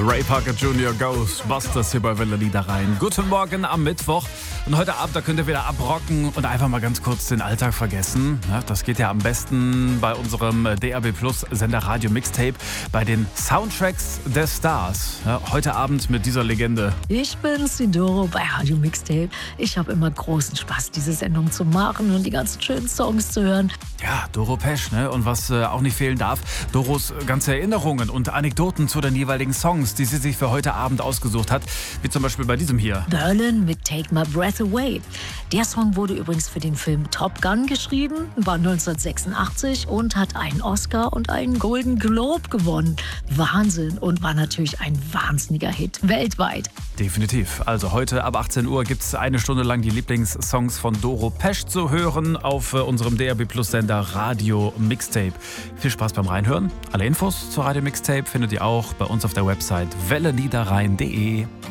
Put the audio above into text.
Ray Parker Jr. Ghostbusters hier bei Welle Niederrhein. Guten Morgen am Mittwoch. Und heute Abend, da könnt ihr wieder abrocken und einfach mal ganz kurz den Alltag vergessen. Ja, das geht ja am besten bei unserem DAB Plus Sender Radio Mixtape bei den Soundtracks der Stars. Ja, heute Abend mit dieser Legende. Ich bin's, die Doro bei Radio Mixtape. Ich habe immer großen Spaß, diese Sendung zu machen und die ganzen schönen Songs zu hören. Ja, Doro Pesch, ne? Und was auch nicht fehlen darf, Doros ganze Erinnerungen und Anekdoten zu den jeweiligen Songs, die sie sich für heute Abend ausgesucht hat. Wie zum Beispiel bei diesem hier. Berlin mit Take My Breath Away. Der Song wurde übrigens für den Film Top Gun geschrieben, war 1986 und hat einen Oscar und einen Golden Globe gewonnen. Wahnsinn, und war natürlich ein wahnsinniger Hit weltweit. Definitiv. Also heute ab 18 Uhr gibt es eine Stunde lang die Lieblingssongs von Doro Pesch zu hören auf unserem DAB Plus Sender Radio Mixtape. Viel Spaß beim Reinhören. Alle Infos zu Radio Mixtape findet ihr auch bei uns auf der Website welleniederrhein.de.